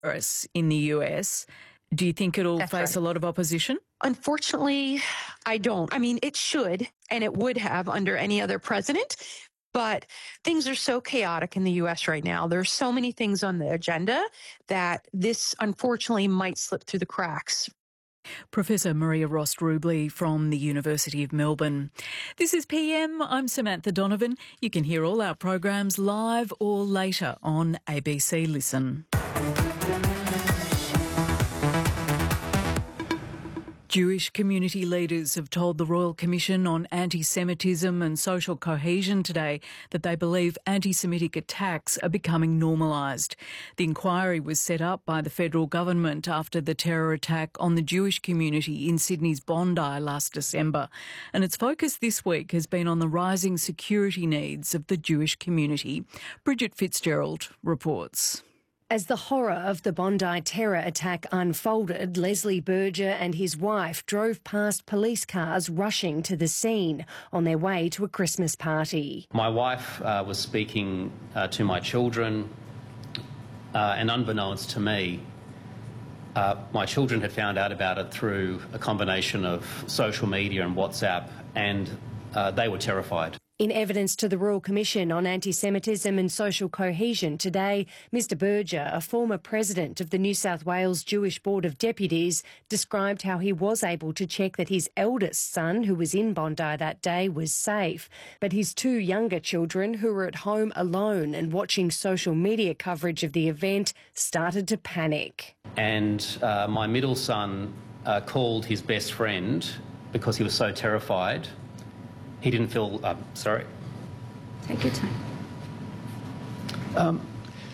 Harris in the US. Do you think it'll face a lot of opposition? Unfortunately, I don't. I mean, it should, and it would have under any other president. But things are so chaotic in the U.S. right now. There's so many things on the agenda that this, unfortunately, might slip through the cracks. Professor Maria Rost-Rubley from the University of Melbourne. This is PM. I'm Samantha Donovan. You can hear all our programs live or later on ABC Listen. Jewish community leaders have told the Royal Commission on Anti-Semitism and Social Cohesion today that they believe anti-Semitic attacks are becoming normalised. The inquiry was set up by the federal government after the terror attack on the Jewish community in Sydney's Bondi last December, and its focus this week has been on the rising security needs of the Jewish community. Bridget Fitzgerald reports. As the horror of the Bondi terror attack unfolded, Leslie Berger and his wife drove past police cars rushing to the scene on their way to a Christmas party. My wife was speaking to my children, and unbeknownst to me, my children had found out about it through a combination of social media and WhatsApp, and they were terrified. In evidence to the Royal Commission on Anti-Semitism and Social Cohesion today, Mr Berger, a former president of the New South Wales Jewish Board of Deputies, described how he was able to check that his eldest son, who was in Bondi that day, was safe. But his two younger children, who were at home alone and watching social media coverage of the event, started to panic. And my middle son called his best friend because he was so terrified. He didn't feel... sorry. Take your time.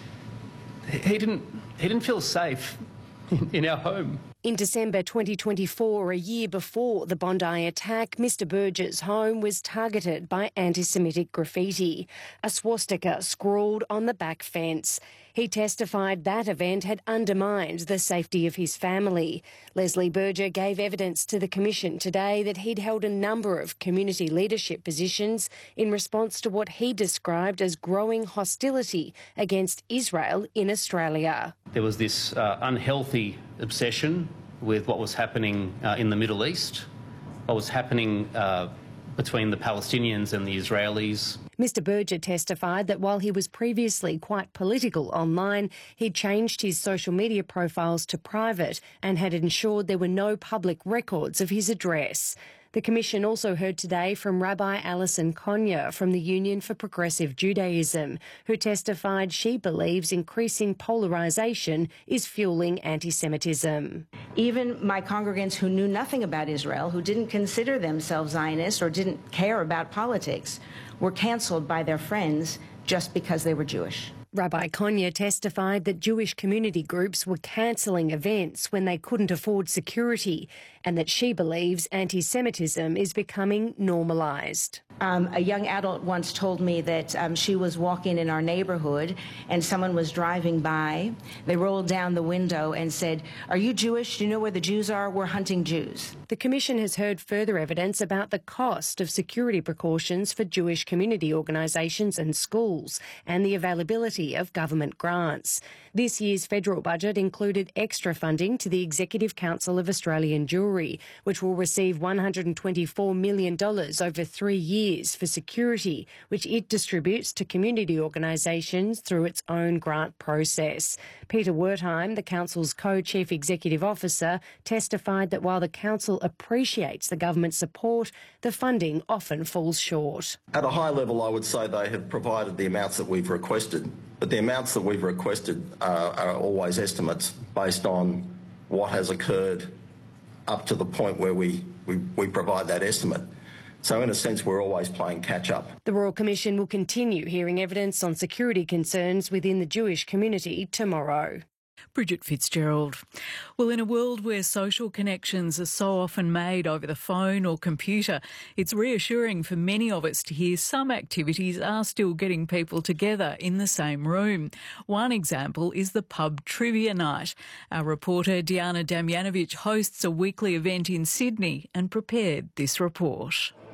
He didn't feel safe in our home. In December 2024, a year before the Bondi attack, Mr Berger's home was targeted by anti-Semitic graffiti, a swastika scrawled on the back fence. He testified that event had undermined the safety of his family. Leslie Berger gave evidence to the Commission today that he'd held a number of community leadership positions in response to what he described as growing hostility against Israel in Australia. There was this unhealthy obsession with what was happening in the Middle East, what was happening between the Palestinians and the Israelis. Mr Berger testified that while he was previously quite political online, he'd changed his social media profiles to private and had ensured there were no public records of his address. The Commission also heard today from Rabbi Alison Konya from the Union for Progressive Judaism, who testified she believes increasing polarisation is fueling anti-Semitism. Even my congregants who knew nothing about Israel, who didn't consider themselves Zionists or didn't care about politics, were cancelled by their friends just because they were Jewish. Rabbi Konya testified that Jewish community groups were cancelling events when they couldn't afford security, and that she believes anti-Semitism is becoming normalised. A young adult once told me that she was walking in our neighbourhood and someone was driving by. They rolled down the window and said, "Are you Jewish? Do you know where the Jews are? We're hunting Jews." The Commission has heard further evidence about the cost of security precautions for Jewish community organisations and schools and the availability of government grants. This year's federal budget included extra funding to the Executive Council of Australian Jewry, which will receive $124 million over 3 years for security, which it distributes to community organisations through its own grant process. Peter Wertheim, the Council's co-chief executive officer, testified that while the Council appreciates the government's support, the funding often falls short. At a high level, I would say they have provided the amounts that we've requested, but the amounts that we've requested are always estimates based on what has occurred up to the point where we provide that estimate. So in a sense, we're always playing catch-up. The Royal Commission will continue hearing evidence on security concerns within the Jewish community tomorrow. Bridget Fitzgerald. Well, in a world where social connections are so often made over the phone or computer, it's reassuring for many of us to hear some activities are still getting people together in the same room. One example is the pub trivia night. Our reporter Diana Damjanovic hosts a weekly event in Sydney and prepared this report.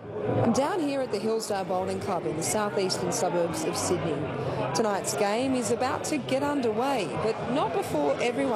I'm down here at the Hillsdale Bowling Club in the southeastern suburbs of Sydney. Tonight's game is about to get underway, but not before everyone